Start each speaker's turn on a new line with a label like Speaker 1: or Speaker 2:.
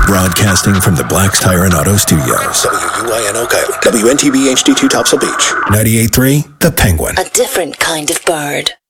Speaker 1: Broadcasting from the Black's Tire and Auto Studios. WUIN Oak Island. WNTB HD2 Topsail Beach. 98.3 The Penguin.
Speaker 2: A different kind of bird.